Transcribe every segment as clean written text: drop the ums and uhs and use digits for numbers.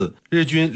日均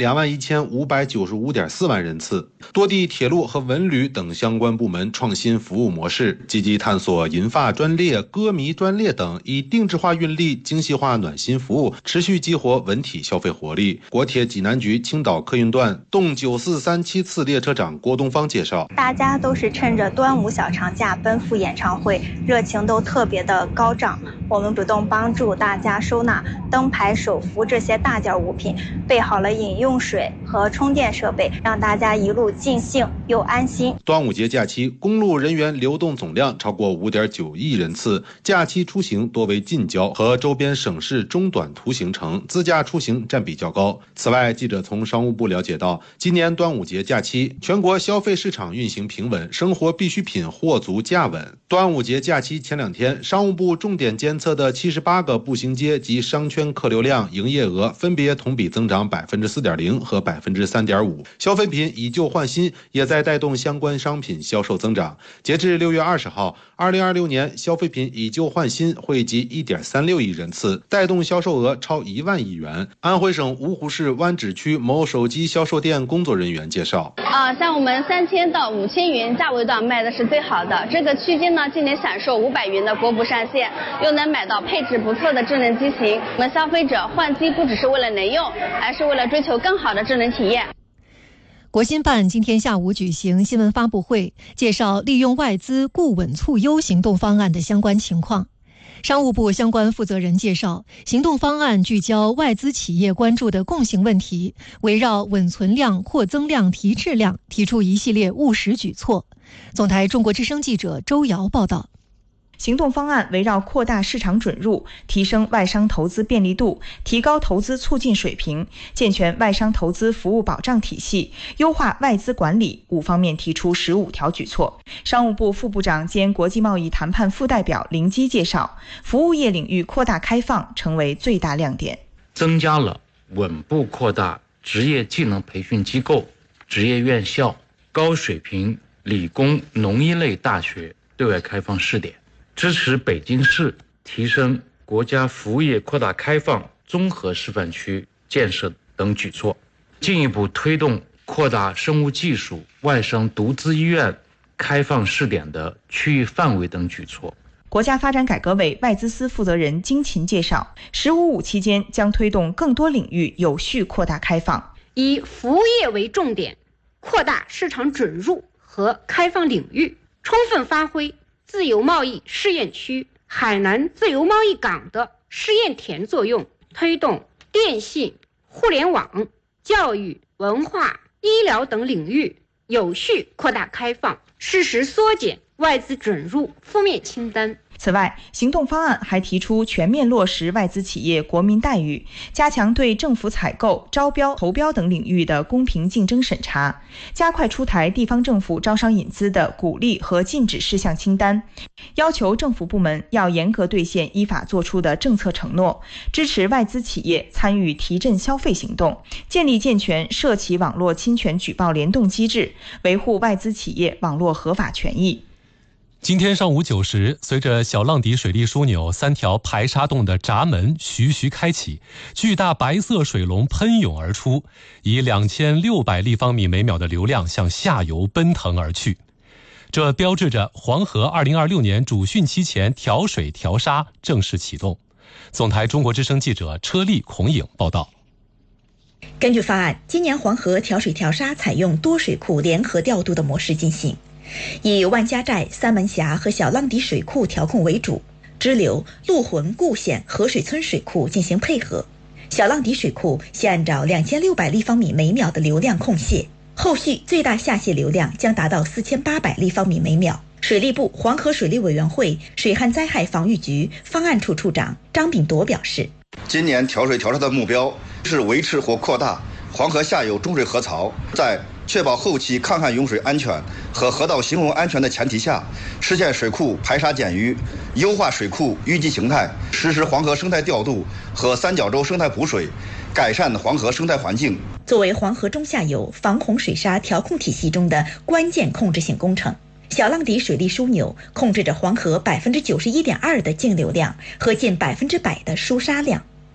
21595.4万人次。多地铁路和文旅等相关部门创新服务模式，积极探索银发专列、歌迷专列等，以定制化运力、精细化暖心服务，持续激活文体消费活力。国铁济南局青岛客运段动9437次列车长郭东方介绍， 大家都是趁着端午小长假奔赴演唱会，热情都特别的高涨。我们主动帮助大家收纳灯牌、手幅这些大件物品，备好了饮用水和充电设备，让大家一路尽兴又安心。 端午节假期，公路人员流动总量超过5.9亿人次，假期出行多为近郊和周边省市中短途行程，自驾出行占比较高。此外，记者从商务部了解到，今年端午节假期，全国消费市场运行平稳，生活必需品货足价稳。端午节假期前2天，商务部重点监测的78个步行街及商圈客流量、营业额分别同比增长4.0%和3.5%。消费品以旧换新也在带动相关商品销售增长。截至6月20号，2026年消费品以旧换新惠及1.36亿人次，带动销售额超1万亿元。安徽省芜湖市湾仔区某手机销售店工作人员介绍， 像我们3000到5000元价位段卖的是最好的，这个区间呢，既能享受500元的国补上线，又能买到配置不错的智能机型。我们消费者换机不只是为了能用，还是为了追求更好的智能体验。 国新办今天下午举行新闻发布会，介绍利用外资固稳促优行动方案的相关情况。商务部相关负责人介绍，行动方案聚焦外资企业关注的共性问题，围绕稳存量、扩增量、提质量，提出一系列务实举措。总台中国之声记者周瑶报道。 行动方案围绕扩大市场准入、提升外商投资便利度、提高投资促进水平、健全外商投资服务保障体系、优化外资管理5方面提出15条举措。商务部副部长兼国际贸易谈判副代表林基介绍，服务业领域扩大开放成为最大亮点， 增加了稳步扩大职业技能培训机构、职业院校、高水平理工农医类大学对外开放试点，支持北京市提升国家服务业扩大开放综合示范区建设等举措，进一步推动扩大生物技术外商独资医院开放试点的区域范围等举措。 国家发展改革委外资司负责人金勤介绍，15.5期间将推动更多领域有序扩大开放， 以服务业为重点，扩大市场准入和开放领域，充分发挥自由贸易试验区、海南自由贸易港的试验田作用，推动电信、互联网、教育、文化、医疗等领域有序扩大开放，适时缩减外资准入负面清单。 此外，行动方案还提出全面落实外资企业国民待遇，加强对政府采购、招标、投标等领域的公平竞争审查，加快出台地方政府招商引资的鼓励和禁止事项清单，要求政府部门要严格兑现依法作出的政策承诺，支持外资企业参与提振消费行动，建立健全涉企网络侵权举报联动机制，维护外资企业网络合法权益。 今天上午9时，随着小浪底水利枢纽3条排沙洞的闸门徐徐开启，巨大白色水龙喷涌而出，以2600立方米每秒的流量向下游奔腾而去。这标志着黄河2026年主汛期前调水调沙正式启动。总台中国之声记者车丽、孔颖报道。 根据方案，今年黄河调水调沙采用多水库联合调度的模式进行，以万家寨、三门峡和小浪底水库调控为主，支流陆浑、固县、河水村水库进行配合。小浪底水库现按照2600立方米每秒的流量控泄，后续最大下泄流量将达到4800立方米每秒。水利部黄河水利委员会水旱灾害防御局方案处处长张炳铎表示， 今年调水调沙的目标是维持或扩大黄河下游中水河槽，在确保后期抗旱用水安全和河道行洪安全的前提下，实现水库排沙减淤，优化水库淤积形态，实施黄河生态调度和三角洲生态补水，改善黄河生态环境。 作为黄河中下游防洪水沙调控体系中的关键控制性工程，小浪底水利枢纽控制着黄河91.2%的净流量和近100%的疏沙量。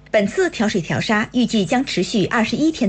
本次调水调沙预计将持续21天。